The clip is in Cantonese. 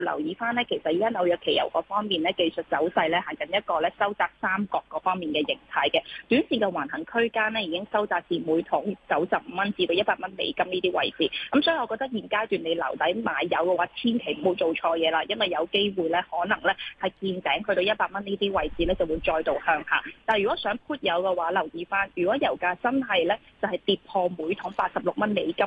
留意翻咧，其實而家紐約期油嗰方面咧，技術走勢咧行緊一個咧收窄三角嗰方面嘅形態嘅，短線嘅橫行區間咧已經收窄至每桶95蚊至到100蚊美金呢啲位置。咁所以我覺得現階段你留底買油嘅話，千祈唔好做錯嘢啦，因為有機會咧可能咧係見頂去到100蚊呢啲位置咧就會再度向下。但係如果想 put 油嘅話，留意翻，如果油價真係咧就係跌破每桶86蚊美金